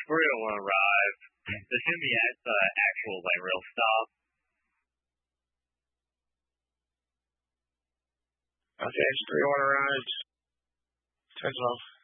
301 arrive. Assume the actual light rail stop. Okay, 301 arrived. Turns off.